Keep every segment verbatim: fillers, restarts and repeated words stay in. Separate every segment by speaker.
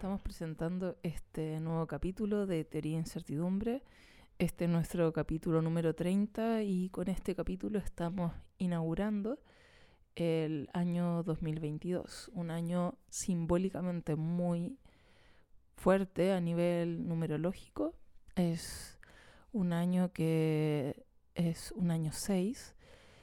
Speaker 1: estamos presentando este nuevo capítulo de Teoría e Incertidumbre. Este es nuestro capítulo número treinta y con este capítulo estamos inaugurando el año dos mil veintidós, un año simbólicamente muy fuerte a nivel numerológico. Es un año que es un año seis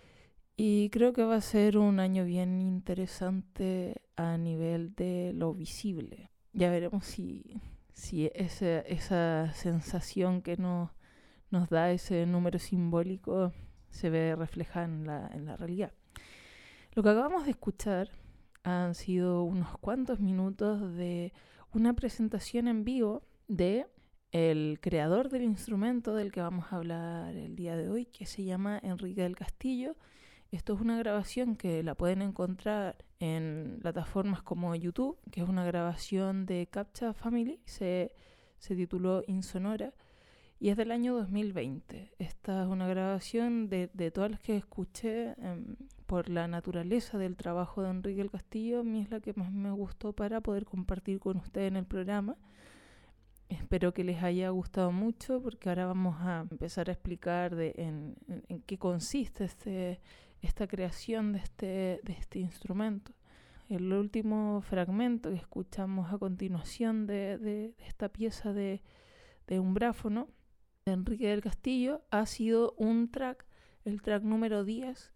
Speaker 1: y creo que va a ser un año bien interesante a nivel de lo visible. Ya veremos si, si esa, esa sensación que nos, nos da ese número simbólico se ve reflejada en la, en la realidad. Lo que acabamos de escuchar han sido unos cuantos minutos de una presentación en vivo de el creador del instrumento del que vamos a hablar el día de hoy, que se llama Enrique del Castillo. Esto es una grabación que la pueden encontrar en plataformas como YouTube, que es una grabación de Captcha Family, se, se tituló Insonora, y es del año dos mil veinte. Esta es una grabación de, de todas las que escuché, eh, por la naturaleza del trabajo de Enrique del Castillo. A mí es la que más me gustó para poder compartir con ustedes en el programa. Espero que les haya gustado mucho, porque ahora vamos a empezar a explicar de, en, en, en qué consiste este, esta creación de este, de este instrumento. El último fragmento que escuchamos a continuación de, de, de esta pieza de, de umbráfono de Enrique del Castillo ha sido un track, el track número diez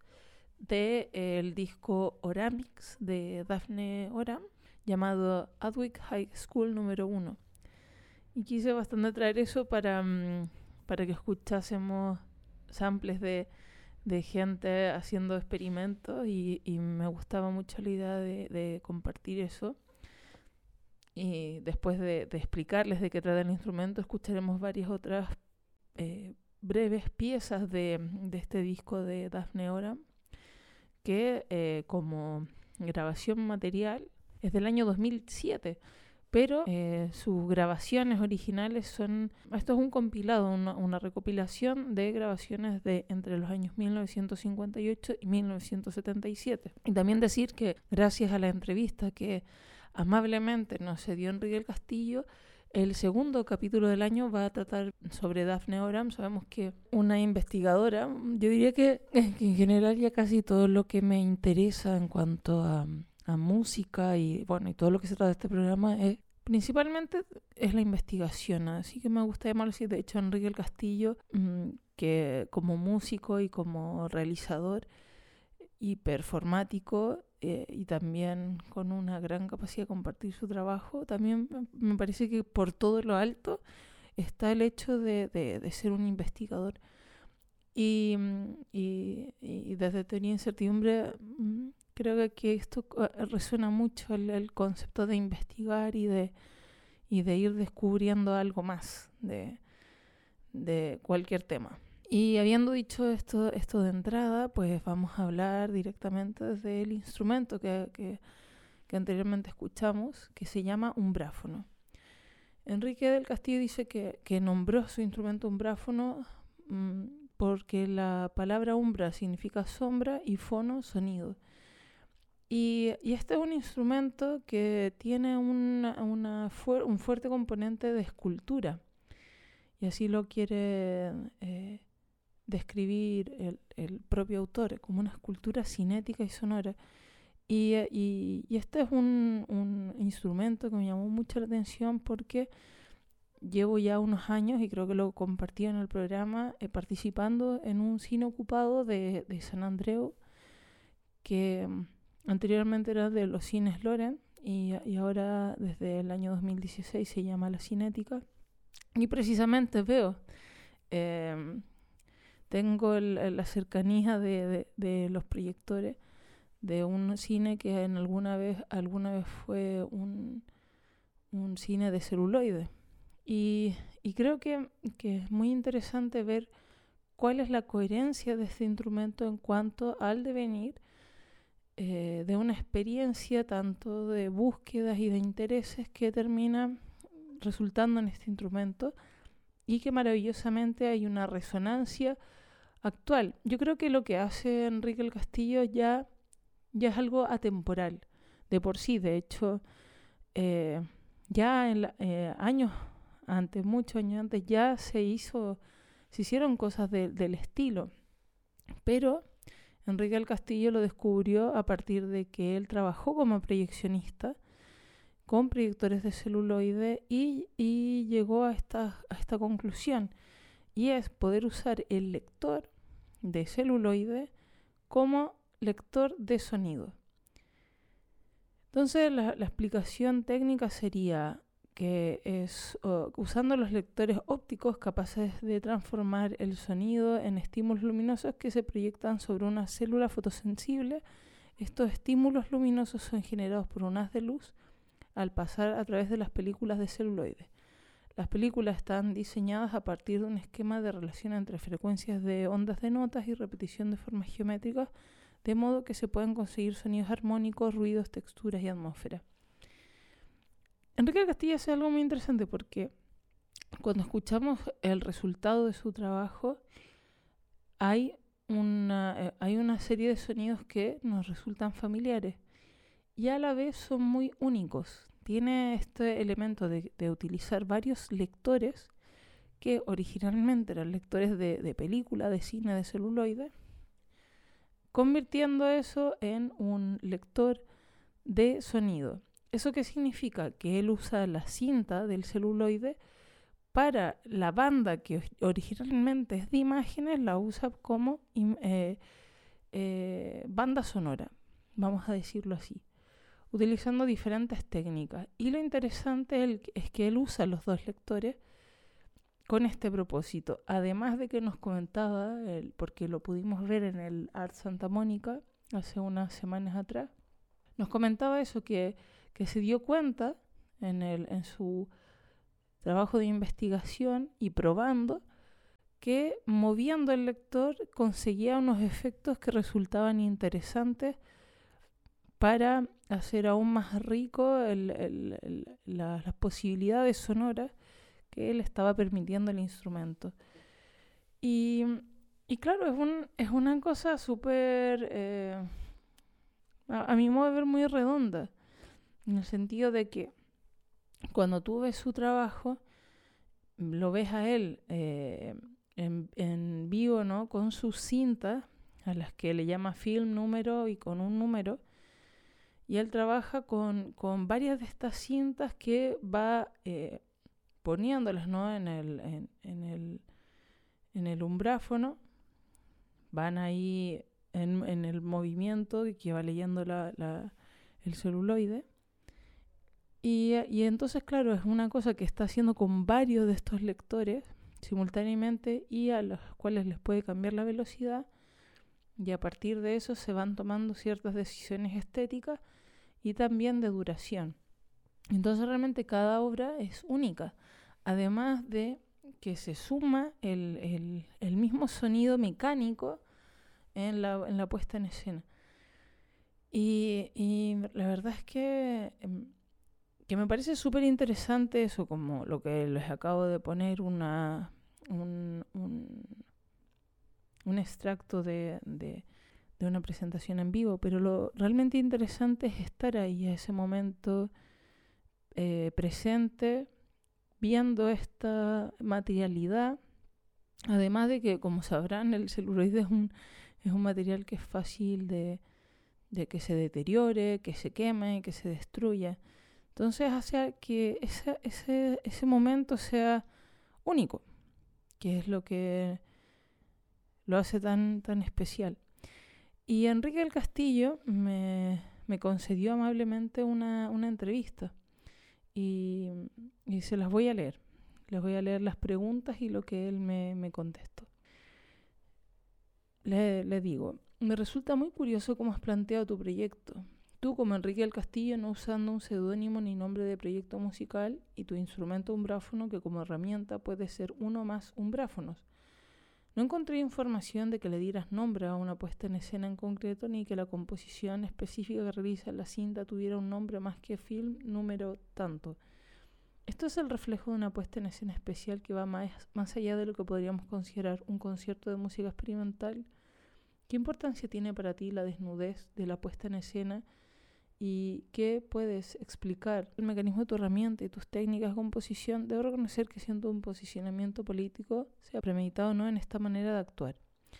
Speaker 1: del disco Oramix de Daphne Oram, llamado Adweek High School número uno. Y quise bastante traer eso para, um, para que escuchásemos samples de, de gente haciendo experimentos y, y me gustaba mucho la idea de, de compartir eso. Y después de, de explicarles de qué trata el instrumento, escucharemos varias otras eh, breves piezas de, de este disco de Daphne Oram, que eh, como grabación material es del año dos mil siete. Pero eh, sus grabaciones originales son... Esto es un compilado, una, una recopilación de grabaciones de entre los años mil novecientos cincuenta y ocho y mil novecientos setenta y siete. Y también decir que gracias a la entrevista que amablemente nos dio Enrique del Castillo, el segundo capítulo del año va a tratar sobre Daphne Oram. Sabemos que una investigadora, yo diría que, que en general ya casi todo lo que me interesa en cuanto a... a música y bueno y todo lo que se trata de este programa es principalmente es la investigación, así que me gusta llamarlo así. De hecho, Enrique del Castillo, mmm, que como músico y como realizador y performático, eh, y también con una gran capacidad de compartir su trabajo, también me parece que por todo lo alto está el hecho de, de, de ser un investigador. Y, y, y desde Teoría e Incertidumbre, mmm, creo que esto resuena mucho el, el concepto de investigar y de, y de ir descubriendo algo más de, de cualquier tema. Y habiendo dicho esto, esto de entrada, pues vamos a hablar directamente desde el instrumento que, que, que anteriormente escuchamos, que se llama umbráfono. Enrique del Castillo dice que, que nombró su instrumento umbráfono mmm, porque la palabra umbra significa sombra y fono, sonido. Y, y este es un instrumento que tiene una, una fu- un fuerte componente de escultura. Y así lo quiere eh, describir el, el propio autor, como una escultura cinética y sonora. Y, y, y este es un, un instrumento que me llamó mucho la atención porque llevo ya unos años, y creo que lo compartí en el programa, eh, participando en un cine ocupado de, de San Andreu, que... anteriormente era de los cines Loren y, y ahora desde el año dos mil dieciséis se llama La Cinética. Y precisamente veo, eh, tengo el, la cercanía de, de, de los proyectores de un cine que en alguna vez, alguna vez fue un, un cine de celuloide. Y, y creo que, que es muy interesante ver cuál es la coherencia de este instrumento en cuanto al devenir Eh, de una experiencia tanto de búsquedas y de intereses que termina resultando en este instrumento, y que maravillosamente hay una resonancia actual. Yo creo que lo que hace Enrique del Castillo ya, ya es algo atemporal de por sí. De hecho, eh, ya en la, eh, años antes, muchos años antes, ya se hizo, se hicieron cosas de, del estilo, pero Enrique del Castillo lo descubrió a partir de que él trabajó como proyeccionista con proyectores de celuloide y, y llegó a esta, a esta conclusión, y es poder usar el lector de celuloide como lector de sonido. Entonces la, la explicación técnica sería que es uh, usando los lectores ópticos capaces de transformar el sonido en estímulos luminosos que se proyectan sobre una célula fotosensible. Estos estímulos luminosos son generados por un haz de luz al pasar a través de las películas de celuloide. Las películas están diseñadas a partir de un esquema de relación entre frecuencias de ondas de notas y repetición de formas geométricas, de modo que se pueden conseguir sonidos armónicos, ruidos, texturas y atmósfera. Enrique del Castillo hace algo muy interesante porque cuando escuchamos el resultado de su trabajo hay una, eh, hay una serie de sonidos que nos resultan familiares y a la vez son muy únicos. Tiene este elemento de, de utilizar varios lectores que originalmente eran lectores de, de película, de cine, de celuloide, convirtiendo eso en un lector de sonido. ¿Eso qué significa? Que él usa la cinta del celuloide para la banda que originalmente es de imágenes, la usa como eh, eh, banda sonora, vamos a decirlo así, utilizando diferentes técnicas. Y lo interesante es que él usa los dos lectores con este propósito. Además de que nos comentaba, el, porque lo pudimos ver en el Art Santa Mónica hace unas semanas atrás, nos comentaba eso, que, que se dio cuenta en, el, en su trabajo de investigación y probando que moviendo el lector conseguía unos efectos que resultaban interesantes para hacer aún más rico el, el, el, la, las posibilidades sonoras que él estaba permitiendo el instrumento. Y, y claro, es, un, es una cosa súper, eh, a, a mi modo de ver, muy redonda, en el sentido de que cuando tú ves su trabajo, lo ves a él eh, en, en vivo, ¿no? Con sus cintas, a las que le llama film, número y con un número, y él trabaja con, con varias de estas cintas que va eh, poniéndolas, ¿no? en, el, en, en, el, en el umbráfono, van ahí en, en el movimiento que va leyendo la, la, el celuloide. Y, y entonces, claro, es una cosa que está haciendo con varios de estos lectores simultáneamente y a los cuales les puede cambiar la velocidad, y a partir de eso se van tomando ciertas decisiones estéticas y también de duración. Entonces realmente cada obra es única, además de que se suma el, el, el mismo sonido mecánico en la, en la puesta en escena. Y, y la verdad es que, que me parece súper interesante eso, como lo que les acabo de poner, una, un, un, un extracto de, de, de una presentación en vivo, pero lo realmente interesante es estar ahí a ese momento eh, presente, viendo esta materialidad, además de que, como sabrán, el celuloide es un, es un material que es fácil de, de que se deteriore, que se queme, que se destruya. Entonces hace que ese, ese, ese momento sea único, que es lo que lo hace tan, tan especial. Y Enrique del Castillo me, me concedió amablemente una, una entrevista y, y se las voy a leer. Les voy a leer las preguntas y lo que él me, me contestó. Le, le digo, me resulta muy curioso cómo has planteado tu proyecto. Tú, como Enrique del Castillo, no usando un seudónimo ni nombre de proyecto musical, y tu instrumento umbráfono, que como herramienta puede ser uno más umbráfonos. No encontré información de que le dieras nombre a una puesta en escena en concreto, ni que la composición específica que realiza la cinta tuviera un nombre más que film, número, tanto. Esto es el reflejo de una puesta en escena especial que va más, más allá de lo que podríamos considerar un concierto de música experimental. ¿Qué importancia tiene para ti la desnudez de la puesta en escena y que puedes explicar el mecanismo de tu herramienta y tus técnicas de composición, debo reconocer que siento un posicionamiento político, sea premeditado o no, en esta manera de actuar.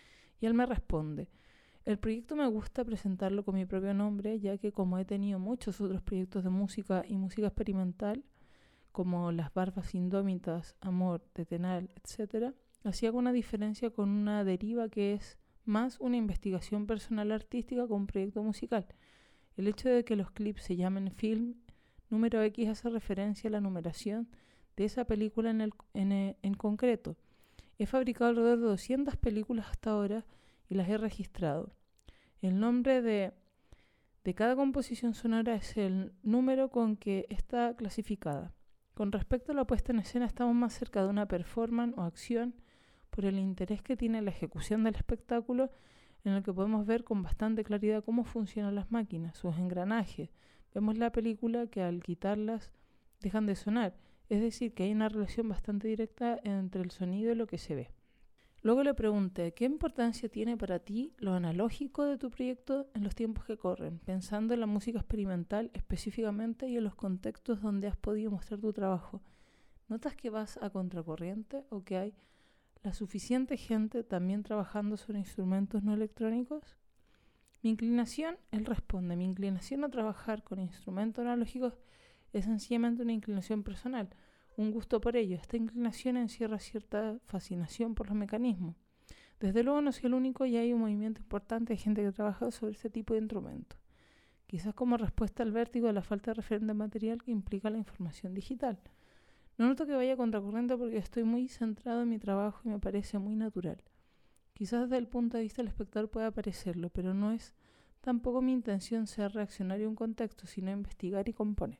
Speaker 1: Y él me responde: el proyecto me gusta presentarlo con mi propio nombre, ya que como he tenido muchos otros proyectos de música y música experimental, como Las Barbas Indómitas, Amor, Detenal, etcétera, hacía una diferencia con una deriva que es más una investigación personal artística con un proyecto musical. El hecho de que los clips se llamen film número X hace referencia a la numeración de esa película en, el, en, en concreto. He fabricado alrededor de doscientas películas hasta ahora y las he registrado. El nombre de, de cada composición sonora es el número con que está clasificada. Con respecto a la puesta en escena, estamos más cerca de una performance o acción por el interés que tiene la ejecución del espectáculo, en el que podemos ver con bastante claridad cómo funcionan las máquinas, sus engranajes. Vemos la película que al quitarlas dejan de sonar, es decir, que hay una relación bastante directa entre el sonido y lo que se ve. Luego le pregunté: ¿qué importancia tiene para ti lo analógico de tu proyecto en los tiempos que corren, pensando en la música experimental específicamente y en los contextos donde has podido mostrar tu trabajo? ¿Notas que vas a contracorriente o que hay la suficiente gente también trabajando sobre instrumentos no electrónicos? Mi inclinación, él responde, mi inclinación a trabajar con instrumentos analógicos es sencillamente una inclinación personal, un gusto por ello. Esta inclinación encierra cierta fascinación por los mecanismos. Desde luego no soy el único y hay un movimiento importante de gente que trabaja sobre este tipo de instrumentos. Quizás como respuesta al vértigo de la falta de referente material que implica la información digital. No noto que vaya contracorriente porque estoy muy centrado en mi trabajo y me parece muy natural. Quizás desde el punto de vista del espectador pueda parecerlo, pero no es tampoco mi intención ser reaccionario a un contexto, sino investigar y componer.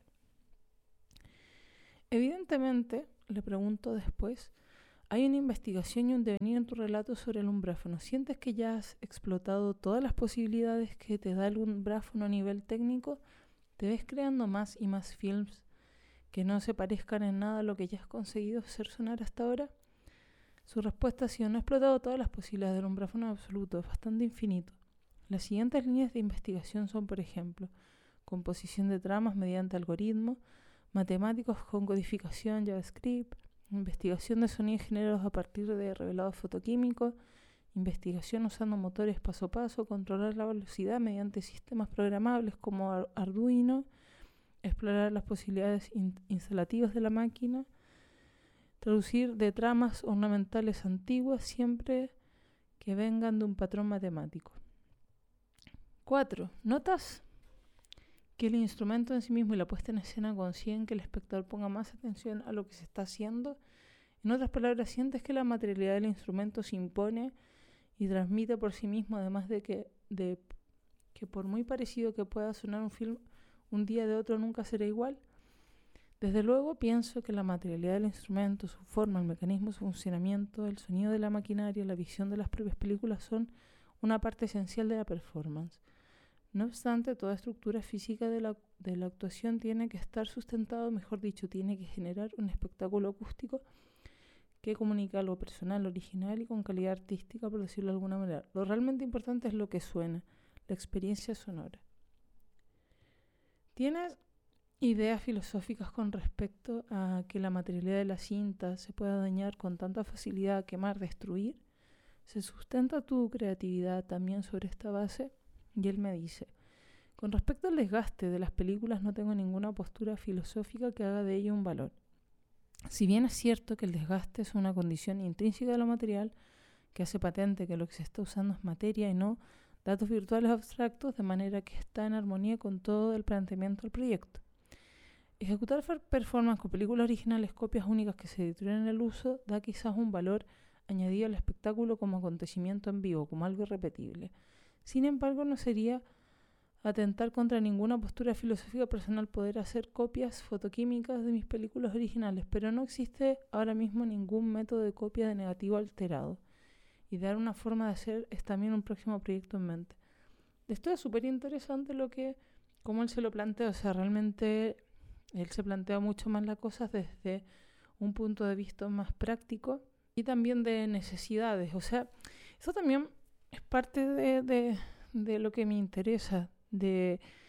Speaker 1: Evidentemente, le pregunto después, hay una investigación y un devenir en tu relato sobre el umbráfono. ¿Sientes que ya has explotado todas las posibilidades que te da el umbráfono a nivel técnico? ¿Te ves creando más y más films que no se parezcan en nada a lo que ya has conseguido hacer sonar hasta ahora? Su respuesta ha sido: no he explotado todas las posibilidades del umbráfono en absoluto, es bastante infinito. Las siguientes líneas de investigación son, por ejemplo, composición de tramas mediante algoritmos, matemáticos con codificación JavaScript, investigación de sonidos generados a partir de revelados fotoquímicos, investigación usando motores paso a paso, controlar la velocidad mediante sistemas programables como Ar- Arduino, explorar las posibilidades in- instalativas de la máquina, traducir de tramas ornamentales antiguas siempre que vengan de un patrón matemático. cuatro. ¿Notas que el instrumento en sí mismo y la puesta en escena consiguen que el espectador ponga más atención a lo que se está haciendo? En otras palabras, ¿sientes que la materialidad del instrumento se impone y transmite por sí mismo, además de que, de, que por muy parecido que pueda sonar un film, un día de otro nunca será igual? Desde luego pienso que la materialidad del instrumento, su forma, el mecanismo, su funcionamiento, el sonido de la maquinaria, la visión de las propias películas son una parte esencial de la performance. No obstante, toda estructura física de la, de la actuación tiene que estar sustentado, mejor dicho, tiene que generar un espectáculo acústico que comunica algo personal, original y con calidad artística, por decirlo de alguna manera. Lo realmente importante es lo que suena, la experiencia sonora. ¿Tienes ideas filosóficas con respecto a que la materialidad de la cinta se pueda dañar con tanta facilidad, quemar, destruir? ¿Se sustenta tu creatividad también sobre esta base? Y él me dice: con respecto al desgaste de las películas no tengo ninguna postura filosófica que haga de ello un valor. Si bien es cierto que el desgaste es una condición intrínseca de lo material, que hace patente que lo que se está usando es materia y no datos virtuales abstractos, de manera que está en armonía con todo el planteamiento del proyecto. Ejecutar performance con películas originales, copias únicas que se deterioran en el uso, da quizás un valor añadido al espectáculo como acontecimiento en vivo, como algo irrepetible. Sin embargo, no sería atentar contra ninguna postura filosófica personal poder hacer copias fotoquímicas de mis películas originales, pero no existe ahora mismo ningún método de copia de negativo alterado. Y dar una forma de hacer es también un próximo proyecto en mente. Esto es súper interesante lo que, como él se lo plantea, o sea, realmente él se plantea mucho más las cosas desde un punto de vista más práctico y también de necesidades. O sea, eso también es parte de, de, de lo que me interesa, de,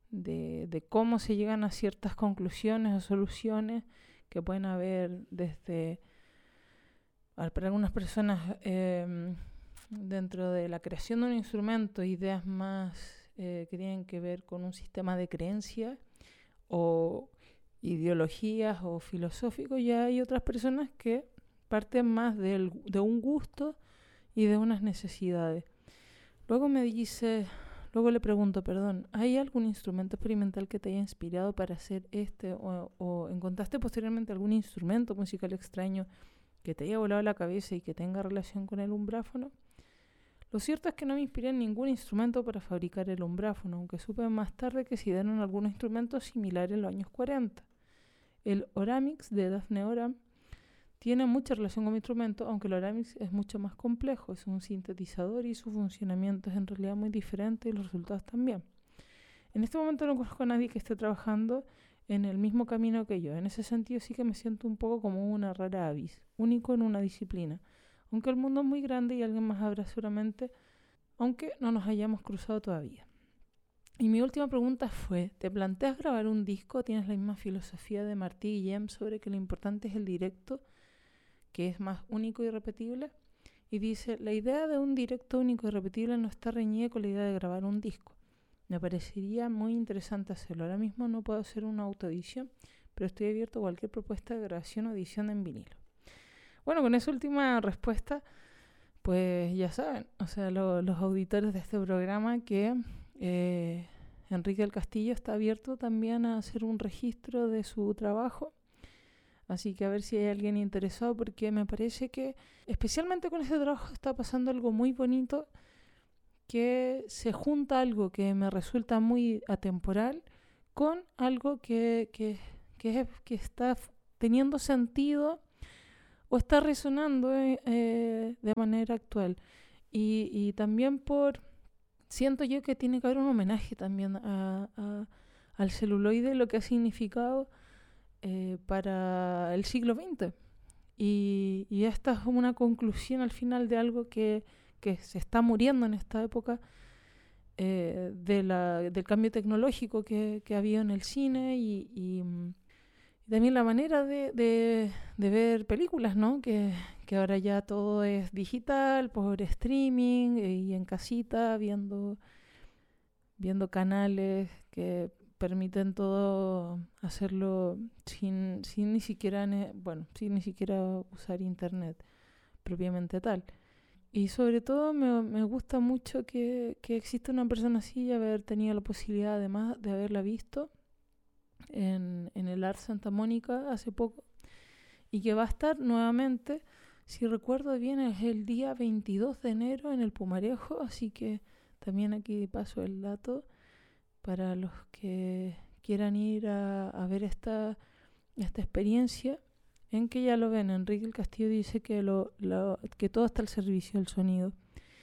Speaker 1: de, de cómo se llegan a ciertas conclusiones o soluciones que pueden haber desde, para algunas personas, eh, dentro de la creación de un instrumento, ideas más eh, que tienen que ver con un sistema de creencias o ideologías o filosóficos, y hay otras personas que parten más del, de un gusto y de unas necesidades. Luego me dice, luego le pregunto, perdón, ¿hay algún instrumento experimental que te haya inspirado para hacer este? O, o encontraste posteriormente algún instrumento musical extraño que te haya volado la cabeza y que tenga relación con el umbráfono? Lo cierto es que no me inspiré en ningún instrumento para fabricar el umbráfono, aunque supe más tarde que se dieron algunos instrumentos similares en los años cuarenta. El Oramix de Daphne Oram tiene mucha relación con mi instrumento, aunque el Oramix es mucho más complejo, es un sintetizador y su funcionamiento es en realidad muy diferente y los resultados también. En este momento no conozco a nadie que esté trabajando en el mismo camino que yo. En ese sentido sí que me siento un poco como una rara avis, único en una disciplina. Aunque el mundo es muy grande y alguien más habrá seguramente, aunque no nos hayamos cruzado todavía. Y mi última pregunta fue, ¿te planteas grabar un disco? ¿Tienes la misma filosofía de Martí Guillem sobre que lo importante es el directo, que es más único y repetible? Y dice, la idea de un directo único y repetible no está reñida con la idea de grabar un disco. Me parecería muy interesante hacerlo. Ahora mismo no puedo hacer una autoedición, pero estoy abierto a cualquier propuesta de grabación o edición en vinilo. Bueno, con esa última respuesta, pues ya saben, o sea, lo, los auditores de este programa que eh, Enrique del Castillo está abierto también a hacer un registro de su trabajo. Así que a ver si hay alguien interesado, porque me parece que especialmente con este trabajo está pasando algo muy bonito, que se junta algo que me resulta muy atemporal con algo que, que, que, es, que está teniendo sentido o está resonando eh, eh, de manera actual. Y, y también por, siento yo que tiene que haber un homenaje también a, a, al celuloide, lo que ha significado eh, para el siglo veinte. Y, y esta es una conclusión al final de algo que, que se está muriendo en esta época, eh, de la, del cambio tecnológico que, que ha habido en el cine y, y también la manera de, de, de ver películas, ¿no? Que, que ahora ya todo es digital, por streaming y en casita, viendo, viendo canales que permiten todo hacerlo sin, sin ni siquiera, ne- bueno, sin ni siquiera usar internet propiamente tal. Y sobre todo me, me gusta mucho que, que exista una persona así y haber tenido la posibilidad además de haberla visto en, en el Art Santa Mónica hace poco, y que va a estar nuevamente, si recuerdo bien, es el día veintidós de enero en el Pumarejo, así que también aquí paso el dato para los que quieran ir a, a ver esta, esta experiencia, en que ya lo ven. Enrique el Castillo dice que, lo, lo, que todo está al servicio del sonido.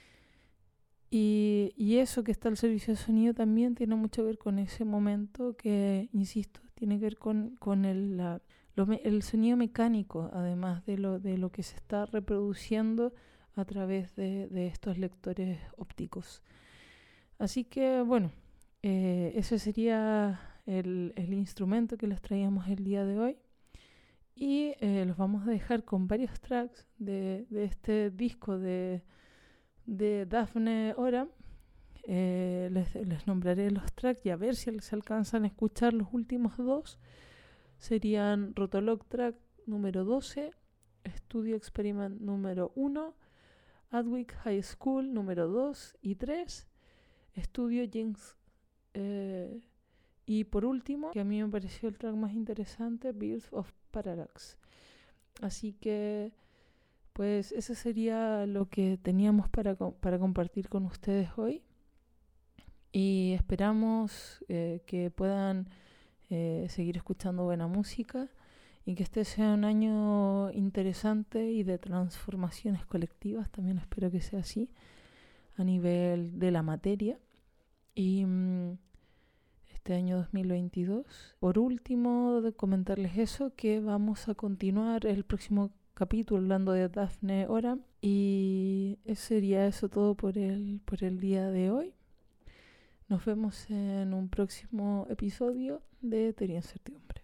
Speaker 1: Y, y eso que está al servicio del sonido también tiene mucho que ver con ese momento que, insisto, tiene que ver con, con el, la, lo, el sonido mecánico, además de lo, de lo que se está reproduciendo a través de, de estos lectores ópticos. Así que, bueno, eh, ese sería el, el instrumento que les traíamos el día de hoy. Y eh, los vamos a dejar con varios tracks de, de este disco de, de Daphne Oram. Eh, les, les nombraré los tracks y a ver si se alcanzan a escuchar los últimos dos. Serían Rotolog track número doce, Studio Experiment número uno, Adwick High School número dos y tres, Studio Jinx, eh, y por último, que a mí me pareció el track más interesante, Birth of Parallax. Así que pues eso sería lo que teníamos para, para compartir con ustedes hoy, y esperamos eh, que puedan eh, seguir escuchando buena música y que este sea un año interesante y de transformaciones colectivas. También espero que sea así a nivel de la materia. Y mmm, este año dos mil veintidós, por último, de comentarles eso, que vamos a continuar el próximo capítulo hablando de Daphne Oram, y eso sería eso todo por el, por el día de hoy. Nos vemos en un próximo episodio de Teoría Incertidumbre.